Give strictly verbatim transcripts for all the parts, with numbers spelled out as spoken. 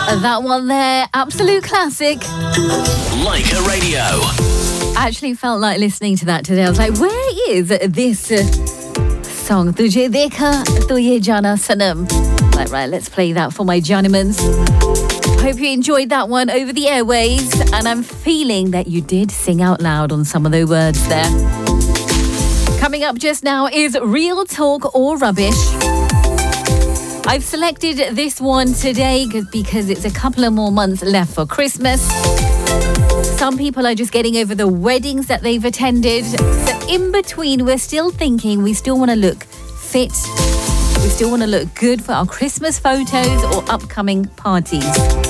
That one there, absolute classic. Leica Radio. I actually felt like listening to that today. I was like, where is this uh, song? Tujhe dekha, to ye jana sanam. Like, right, let's play that for my Janimans. Hope you enjoyed that one over the airways, and I'm feeling that you did sing out loud on some of the words there. Coming up just now is Real Talk or Rubbish. I've selected this one today because it's a couple of more months left for Christmas. Some people are just getting over the weddings that they've attended. So in between, we're still thinking we still want to look fit. We still want to look good for our Christmas photos or upcoming parties.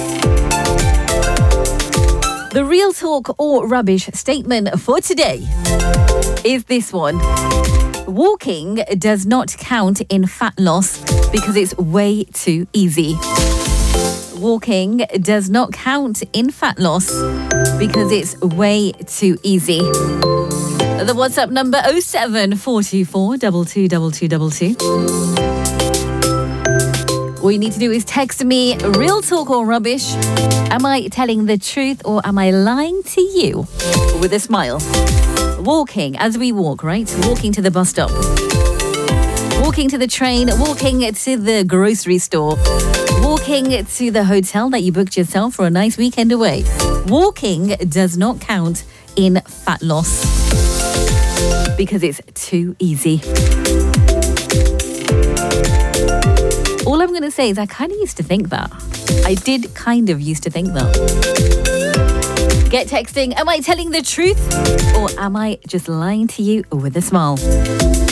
The Real Talk or Rubbish statement for today is this one. Walking does not count in fat loss because it's way too easy. Walking does not count in fat loss because it's way too easy. The WhatsApp number oh seven four two four two two two two two two. All you need to do is text me, Real Talk or Rubbish. Am I telling the truth or am I lying to you? With a smile. Walking, as we walk, right? Walking to the bus stop. Walking to the train, walking to the grocery store. Walking to the hotel that you booked yourself for a nice weekend away. Walking does not count in fat loss because it's too easy. All I'm going to say is I kind of used to think that. I did kind of used to think that. Get texting, am I telling the truth or am I just lying to you with a smile?